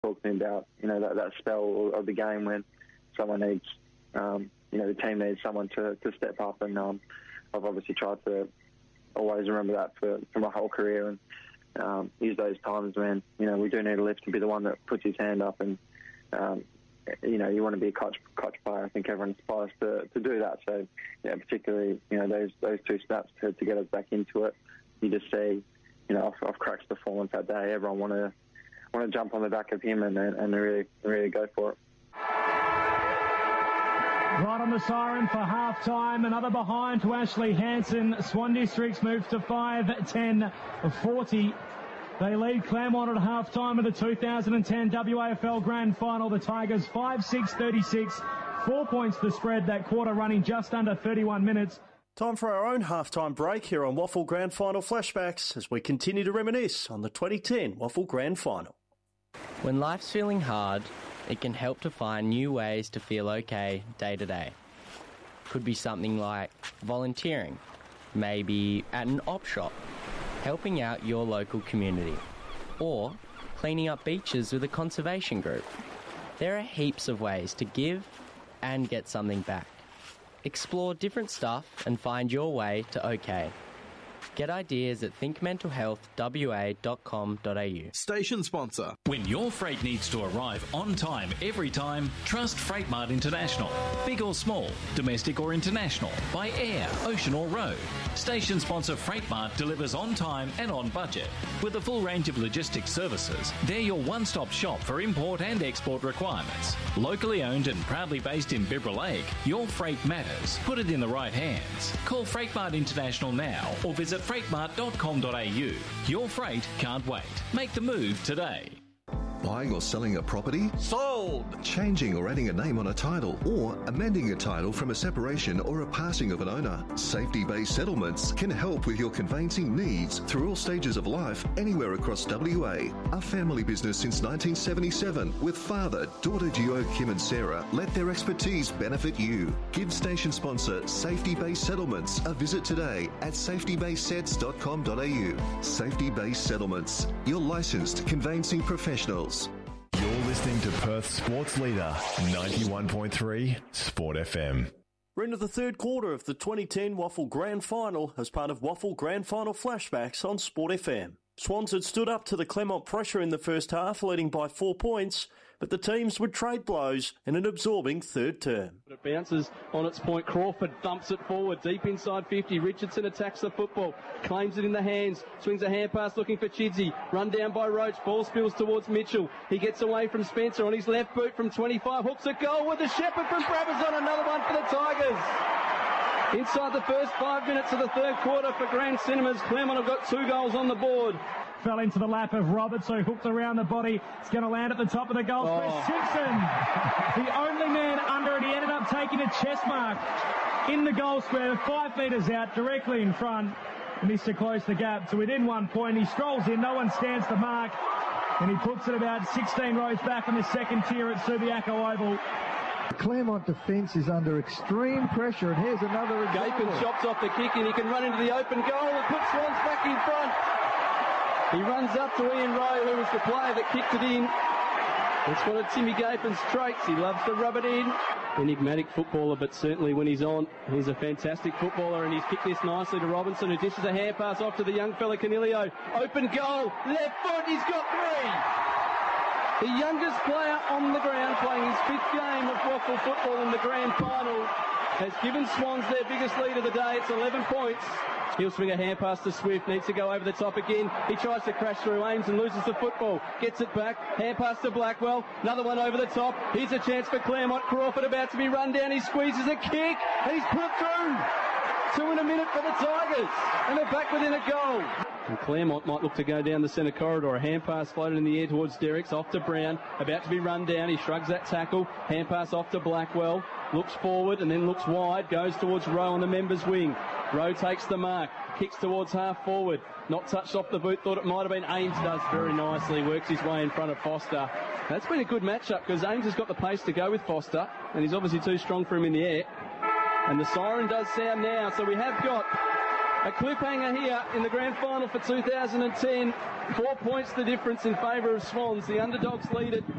talking about, that spell of the game when someone needs, the team needs someone to step up, and I've obviously tried to always remember that for my whole career, and use those times when, we do need a lift to be the one that puts his hand up, and, you want to be a coach player. I think everyone aspires to do that. So, particularly, those two snaps to get us back into it. You just see, off Crack's performance that day, everyone want to jump on the back of him and really go for it. Right on the siren for half-time. Another behind to Ashley Hansen. Swan Districts moves to 5-10-40. They lead Claremont at half-time of the 2010 WAFL Grand Final. The Tigers 5-6-36. 4 points the spread. That quarter running just under 31 minutes. Time for our own half-time break here on WAFL Grand Final Flashbacks as we continue to reminisce on the 2010 WAFL Grand Final. When life's feeling hard, it can help to find new ways to feel okay day to day. Could be something like volunteering, maybe at an op shop, helping out your local community, or cleaning up beaches with a conservation group. There are heaps of ways to give and get something back. Explore different stuff and find your way to OK. Get ideas at thinkmentalhealthwa.com.au. Station sponsor. When your freight needs to arrive on time every time, trust Freightmart International. Big or small, domestic or international, by air, ocean or road. Station sponsor Freightmart delivers on time and on budget. With a full range of logistics services, they're your one-stop shop for import and export requirements. Locally owned and proudly based in Bibra Lake, your freight matters. Put it in the right hands. Call Freightmart International now or visit freightmart.com.au. Your freight can't wait. Make the move today. Buying or selling a property? Sold! Changing or adding a name on a title, or amending a title from a separation or a passing of an owner. Safety-based settlements can help with your conveyancing needs through all stages of life anywhere across WA. A family business since 1977 with father, daughter duo Kim and Sarah let their expertise benefit you. Give station sponsor Safety-Based Settlements a visit today at safetybasedsets.com.au. Safety-Based Settlements, your licensed conveyancing professionals. You're listening to Perth's sports leader, 91.3 Sport FM. We're into the third quarter of the 2010 WAFL Grand Final as part of WAFL Grand Final Flashbacks on Sport FM. Swans had stood up to the Claremont pressure in the first half, leading by 4 points, but the teams would trade blows in an absorbing third term. It bounces on its point. Crawford dumps it forward, deep inside 50. Richardson attacks the football, claims it in the hands, swings a hand pass looking for Chidsey. Run down by Roach, ball spills towards Mitchell. He gets away from Spencer on his left boot from 25, hooks a goal with the Shepherd from Brabazon, another one for the Tigers. Inside the first 5 minutes of the third quarter for Grand Cinemas, Claremont have got 2 goals on the board. Fell into the lap of Roberts, who hooked around the body. It's going to land at the top of the goal. Chris Simpson, the only man under it. He ended up taking a chest mark in the goal square, 5 metres out, directly in front. And needs to close the gap to within 1 point. He strolls in, no one stands the mark. And he puts it about 16 rows back on the second tier at Subiaco Oval. The Claremont defence is under extreme pressure, and here's another example. Gapin chops off the kick, and he can run into the open goal and put Swans back in front. He runs up to Ian Rowe, who was the player that kicked it in. It's one of Timmy Gapin's traits. He loves to rub it in. Enigmatic footballer, but certainly when he's on, he's a fantastic footballer, and he's kicked this nicely to Robinson, who dishes a hand pass off to the young fella Canilio. Open goal, left foot, he's got 3. The youngest player on the ground, playing his 5th game of WAFL football in the grand final, has given Swans their biggest lead of the day. It's 11 points. He'll swing a hand pass to Swift, needs to go over the top again. He tries to crash through Ames and loses the football. Gets it back, hand pass to Blackwell. Another one over the top. Here's a chance for Claremont. Crawford about to be run down. He squeezes a kick and he's put through. 2 in a minute for the Tigers, and they're back within a goal. And Claremont might look to go down the centre corridor. A hand pass floated in the air towards Derricks, off to Brown, about to be run down. He shrugs that tackle. Hand pass off to Blackwell, looks forward and then looks wide, goes towards Rowe on the members' wing. Rowe takes the mark, kicks towards half forward, not touched off the boot, thought it might have been. Ames does very nicely, works his way in front of Foster. That's been a good matchup because Ames has got the pace to go with Foster, and he's obviously too strong for him in the air. And the siren does sound now, so we have got A cliffhanger here in the grand final for 2010. 4 points the difference in favour of Swans. The underdogs lead it